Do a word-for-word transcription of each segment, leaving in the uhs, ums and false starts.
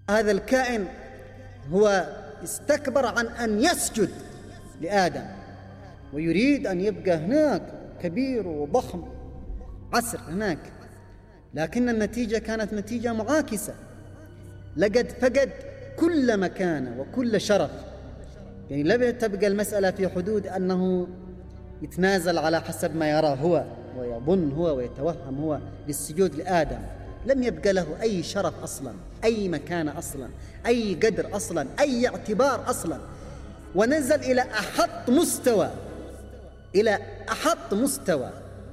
هذا الكائن هو استكبر عن أن يسجد لآدم، ويريد أن يبقى هناك كبير وضخم عسر هناك، لكن النتيجة كانت نتيجة معاكسة. لقد فقد كل مكانة وكل شرف. يعني لا تبقى المسألة في حدود أنه يتنازل على حسب ما يرى هو ويظن هو ويتوهم هو للسجود لآدم. لم يبقى له أي شرف أصلا، أي مكانة أصلا، أي قدر أصلا، أي اعتبار أصلا، ونزل إلى أحط مستوى، إلى أحط مستوى،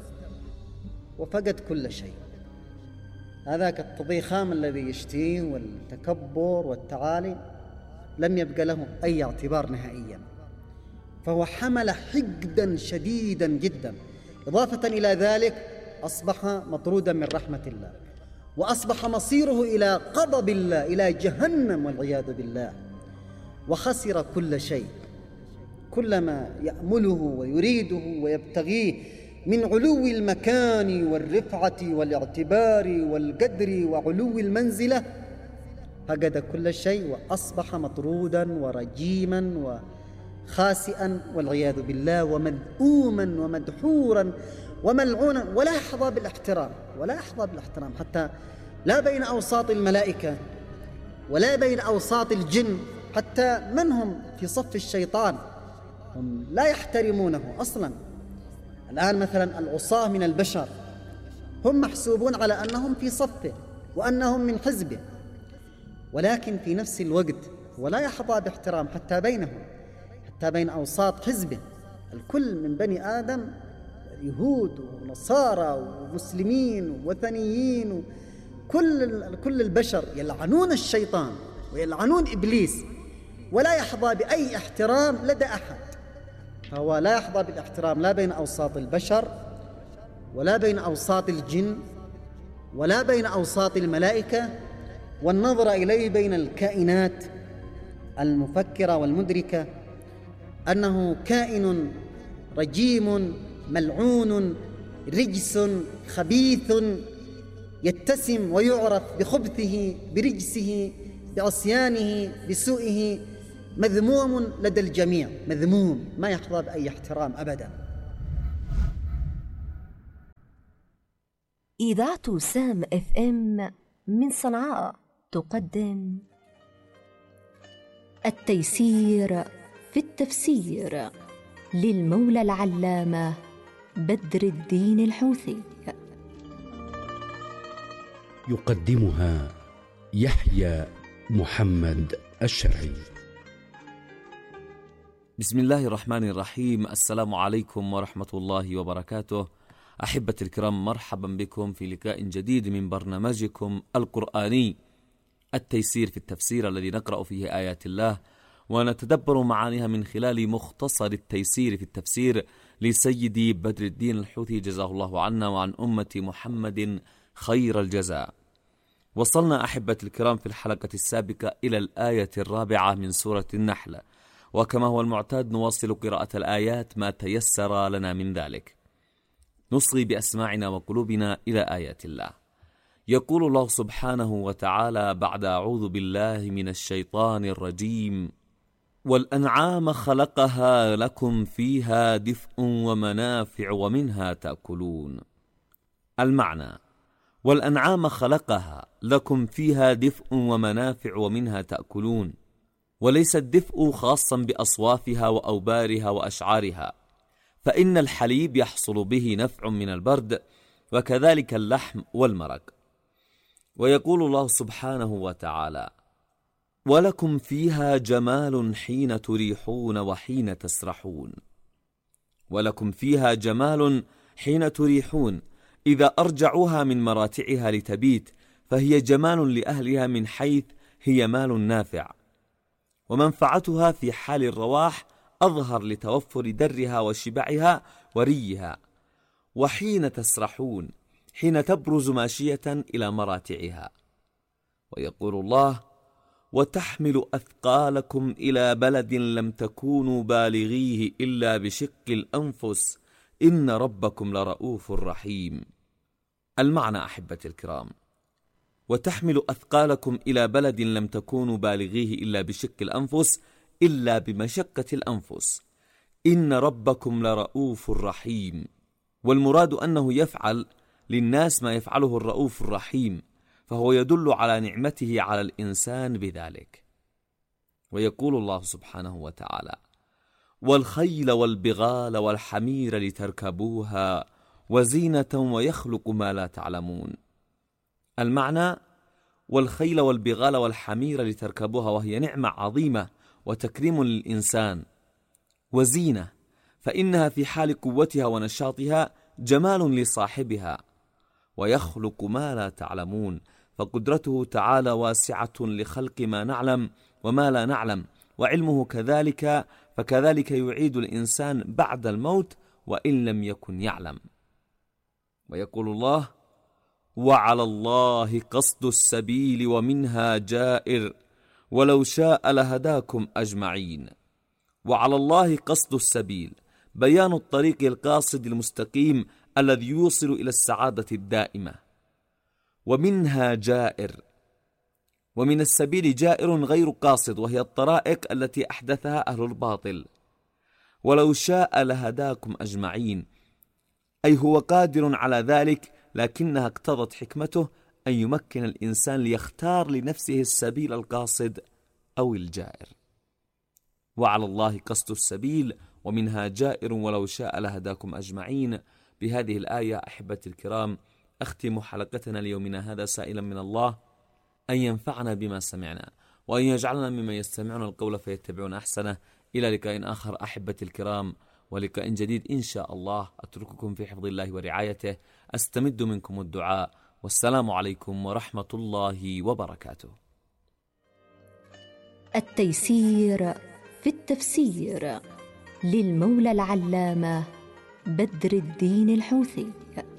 وفقد كل شيء. هذاك التضيخام الذي يشتيه والتكبر والتعالي لم يبقى له أي اعتبار نهائيا، فهو حمل حقدا شديدا جدا. إضافة إلى ذلك أصبح مطرودا من رحمة الله، وأصبح مصيره إلى غضب الله، إلى جهنم والعياذ بالله، وخسر كل شيء. كل ما يأمله ويريده ويبتغيه من علو المكان والرفعة والاعتبار والقدر وعلو المنزلة فقد كل شيء، وأصبح مطرودا ورجيما وخاسئا والعياذ بالله، ومذءوما ومدحورا وملعونا، ولا يحظى بالاحترام، ولا يحظى بالاحترام حتى لا بين أوساط الملائكة ولا بين أوساط الجن، حتى من هم في صف الشيطان هم لا يحترمونه أصلا. الآن مثلا العصاة من البشر هم محسوبون على أنهم في صفه وأنهم من حزبه، ولكن في نفس الوقت ولا يحظى باحترام حتى بينهم، حتى بين أوساط حزبه. الكل من بني آدم يهود ونصارى ومسلمين ووثنيين، كل كل البشر يلعنون الشيطان ويلعنون إبليس، ولا يحظى بأي احترام لدى أحد. فهو لا يحظى بالاحترام لا بين أوساط البشر ولا بين أوساط الجن ولا بين أوساط الملائكة، والنظر إليه بين الكائنات المفكرة والمدركة أنه كائن رجيم ملعون رجس خبيث يتسم ويعرف بخبثه برجسه بعصيانه بسوءه، مذموم لدى الجميع، مذموم ما يحظى بأي احترام أبدا. إذاعة سام اف ام من صنعاء تقدم التيسير في التفسير للمولى العلامة بدر الدين الحوثي. يقدمها يحيى محمد الشرعي. بسم الله الرحمن الرحيم. السلام عليكم ورحمة الله وبركاته. أحبتي الكرام، مرحبا بكم في لقاء جديد من برنامجكم القرآني التيسير في التفسير، الذي نقرأ فيه آيات الله ونتدبر معانيها من خلال مختصر التيسير في التفسير لسيدي بدر الدين الحوثي، جزاه الله عنا وعن أمة محمد خير الجزاء. وصلنا أحبتي الكرام في الحلقة السابقة إلى الآية الرابعة من سورة النحل، وكما هو المعتاد نواصل قراءة الآيات ما تيسر لنا من ذلك. نصغي بأسماعنا وقلوبنا إلى آيات الله. يقول الله سبحانه وتعالى بعد أعوذ بالله من الشيطان الرجيم: والأنعام خلقها لكم فيها دفء ومنافع ومنها تأكلون. المعنى: والأنعام خلقها لكم فيها دفء ومنافع ومنها تأكلون، وليس الدفء خاصا بأصوافها وأوبارها وأشعارها، فإن الحليب يحصل به نفع من البرد، وكذلك اللحم والمرق. ويقول الله سبحانه وتعالى: ولكم فيها جمال حين تريحون وحين تسرحون. ولكم فيها جمال حين تريحون، إذا أرجعوها من مراتعها لتبيت فهي جمال لأهلها من حيث هي مال نافع، ومنفعتها في حال الرواح أظهر لتوفر درها وشبعها وريها. وحين تسرحون، حين تبرز ماشية إلى مراتعها. ويقول الله: وتحمل أثقالكم إلى بلد لم تكونوا بالغيه إلا بشق الأنفس إن ربكم لرؤوف رحيم. المعنى أحبتي الكرام: وتحمل أثقالكم إلى بلد لم تكونوا بالغيه إلا بشق الأنفس إلا بمشقة الأنفس إن ربكم لرؤوف رحيم. والمراد أنه يفعل للناس ما يفعله الرؤوف الرحيم، فهو يدل على نعمته على الإنسان بذلك. ويقول الله سبحانه وتعالى: والخيل والبغال والحمير لتركبوها وزينة ويخلق ما لا تعلمون. المعنى: والخيل والبغال والحمير لتركبوها، وهي نعمة عظيمة وتكريم للإنسان، وزينة فإنها في حال قوتها ونشاطها جمال لصاحبها، ويخلق ما لا تعلمون، فقدرته تعالى واسعة لخلق ما نعلم وما لا نعلم، وعلمه كذلك، فكذلك يعيد الإنسان بعد الموت وإن لم يكن يعلم. ويقول الله: وعلى الله قصد السبيل ومنها جائر ولو شاء لهداكم أجمعين. وعلى الله قصد السبيل، بيان الطريق القاصد المستقيم الذي يوصل إلى السعادة الدائمة. ومنها جائر، ومن السبيل جائر غير قاصد، وهي الطرائق التي أحدثها أهل الباطل. ولو شاء لهداكم أجمعين، أي هو قادر على ذلك، لكنها اقتضت حكمته أن يمكن الإنسان ليختار لنفسه السبيل القاصد أو الجائر. وعلى الله قصد السبيل ومنها جائر ولو شاء لهداكم أجمعين. بهذه الآية أحبتي الكرام أختم حلقتنا ليومنا هذا، سائلا من الله أن ينفعنا بما سمعنا، وأن يجعلنا ممن يستمعون القول فيتبعون أحسنه. إلى لقاء آخر أحبتي الكرام، ولقاء جديد إن شاء الله. أترككم في حفظ الله ورعايته، أستمد منكم الدعاء، والسلام عليكم ورحمة الله وبركاته. التيسير في التفسير للمولى العلامة بدر الدين الحوثي.